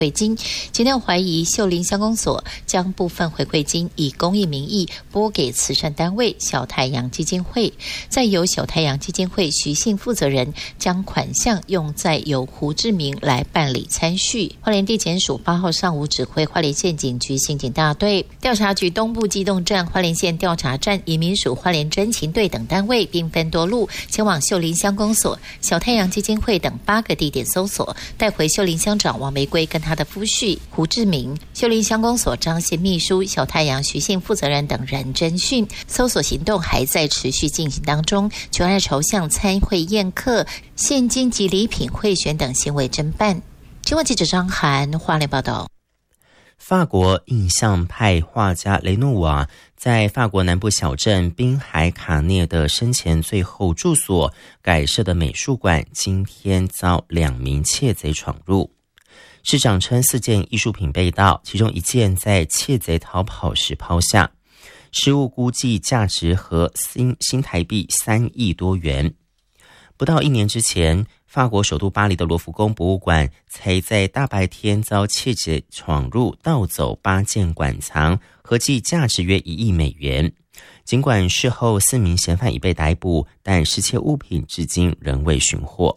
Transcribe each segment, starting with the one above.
回金，检调怀疑秀林乡公所将部分回馈金以公益名义拨给慈善单位小太阳基金会，再由小太阳基金会徐姓负责人将款项用在由胡志明来办理参叙。花莲地检署8号上午指挥花莲县警局刑警大队、调查局东部机动站、花莲县调查站、移民署花莲侦勤队等单位，兵分多路前往秀林乡公所、小太阳基金会等8个地点搜索，带回秀林乡长王玫瑰跟他的夫婿胡志明、秀林乡公所张姓秘书、小太阳徐姓负责人等人侦讯。搜索行动还在持续进行当中，全案朝向参会宴客、现金及礼品贿选等行为侦办。新闻记者张涵花莲报道。 法国印象派画家雷诺瓦在法国南部小镇滨海卡涅的生前最后住所改设的美术馆，今天遭2名窃贼闯入。市长称4件艺术品被盗，其中1件在窃贼逃跑时抛下，失物估计价值合新台币3亿多元。不到1年之前，法国首都巴黎的罗浮宫博物馆才在大白天遭窃贼闯入盗走8件馆藏，合计价值约1亿美元。尽管事后4名嫌犯已被逮捕，但失窃物品至今仍未寻获。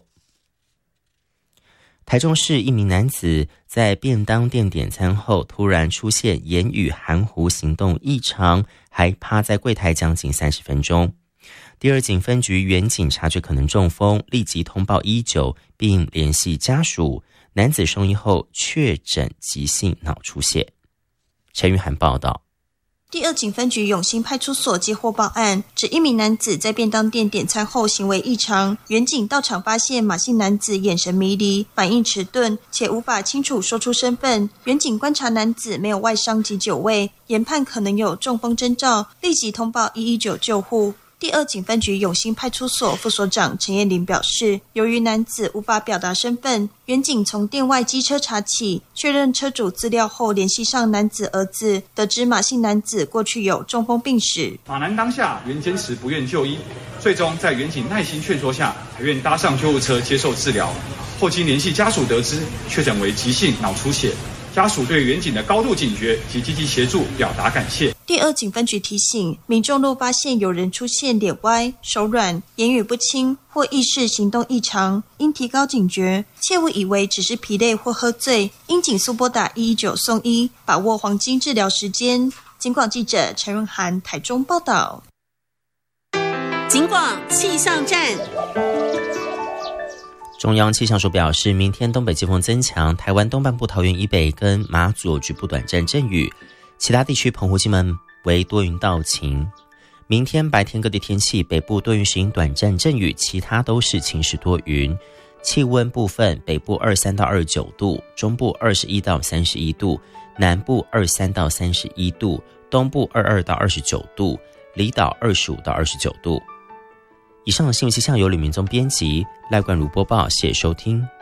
台中市一名男子在便当店点餐后突然出现言语含糊、行动异常，还趴在柜台将近30分钟。第2警分局员警察觉可能中风，立即通报119并联系家属。男子送医后确诊急性脑出血。陈玉涵报道。 第2警分局永兴派出所接获报案，指一名男子在便当店点餐后行为异常，员警到场发现马姓男子眼神迷离，反应迟钝，且无法清楚说出身份。员警观察男子没有外伤及酒味，研判可能有中风征兆，立即通报119救护。第2警分局永兴派出所副所长陈彦霖表示，由于男子无法表达身份，员警从店外机车查起，确认车主资料后联系上男子儿子，得知马姓男子过去有中风病史。 马男当下原坚持不愿就医，最终在员警耐心劝说下，才愿搭上救护车接受治疗。后经联系家属得知，确诊为急性脑出血。家属对员警的高度警觉及积极协助表达感谢。 第2警分局提醒，民众若发现有人出现脸歪、手软、言语不清或意识行动异常，应提高警觉，切勿以为只是疲累或喝醉，应紧速拨打119送医，把握黄金治疗时间。警广记者陈润涵台中报道。 警广气象站。 中央气象署表示，明天东北季风增强，台湾东半部桃园以北跟马祖有局部短暂阵雨，其他地区澎湖金门为多云到晴。明天白天各地天气，北部多云时阴短暂阵雨，其他都是晴时多云。气温部分，北部23到29度，中部21到31度，南部23到31度，东部22到29度，离岛25到29度。以上的新闻气象由吕明宗编辑，赖冠如播报，谢谢收听。